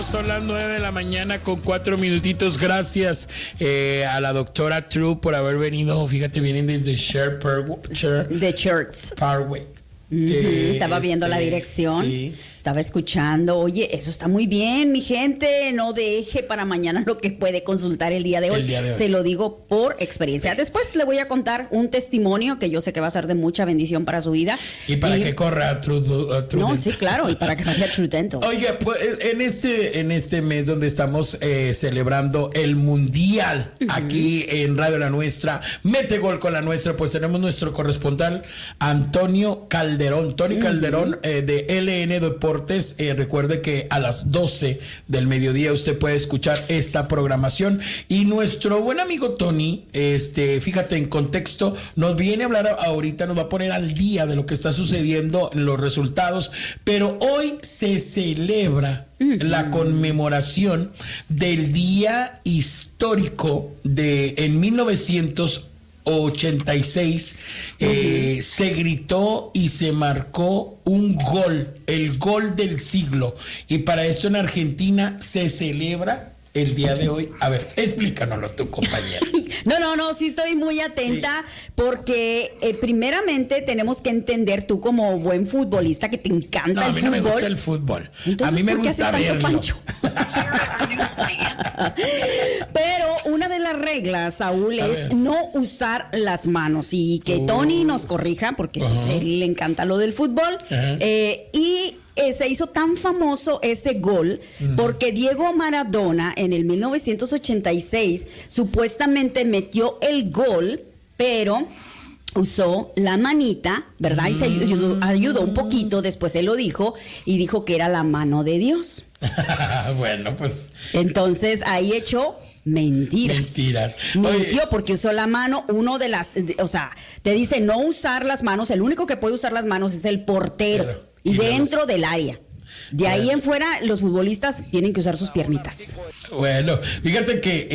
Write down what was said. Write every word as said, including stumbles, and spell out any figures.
Son las nueve de la mañana con cuatro minutitos. Gracias eh, a la doctora True por haber venido. Fíjate, vienen desde Sher The Church Parkway. Uh-huh. Eh, Estaba viendo este, la dirección. Sí. Estaba escuchando. Oye, eso está muy bien, mi gente. No deje para mañana lo que puede consultar el día de hoy. Día de hoy. Se lo digo por experiencia. Después le voy a contar un testimonio que yo sé que va a ser de mucha bendición para su vida. Y para y... que corra a True, a True No, Dental. sí, claro. Y para que vaya a True Dental. Oye, pues en este, en este mes donde estamos eh, celebrando el Mundial, uh-huh, aquí en Radio La Nuestra, Mete Gol con La Nuestra, pues tenemos nuestro corresponsal Antonio Calderón. Tony uh-huh. Calderón eh, de L N Deportes. Eh, recuerde que a las doce del mediodía usted puede escuchar esta programación y nuestro buen amigo Tony, este, fíjate, en contexto, nos viene a hablar ahorita, nos va a poner al día de lo que está sucediendo en los resultados, pero hoy se celebra uh-huh. la conmemoración del día histórico de en mil novecientos ochenta y seis, eh, uh-huh. se gritó y se marcó un gol, el gol del siglo, y para esto en Argentina se celebra el día de hoy. A ver, explícanoslo tu compañera. No, no, no, sí estoy muy atenta, sí, porque eh, primeramente tenemos que entender, tú como buen futbolista que te encanta no, el fútbol. A mí no me gusta el fútbol. Entonces, a mí me ¿por qué gusta hace tanto verlo. Pancho? Pero una de las reglas, Saúl, a es ver. no usar las manos, y que uh. Tony nos corrija, porque uh-huh. pues, a él le encanta lo del fútbol. Uh-huh. eh, y Eh, se hizo tan famoso ese gol uh-huh. porque Diego Maradona en el mil novecientos ochenta y seis supuestamente metió el gol, pero usó la manita, ¿verdad? Uh-huh. Y se ayudó, ayudó un poquito, después él lo dijo y dijo que era la mano de Dios. Bueno, pues. Entonces ahí echó mentiras. Mentiras. Mintió porque usó la mano, uno de las, o sea, te dice no usar las manos, el único que puede usar las manos es el portero. Pero, y dentro del área. De ahí bueno. en fuera, los futbolistas tienen que usar sus piernitas. Bueno, fíjate que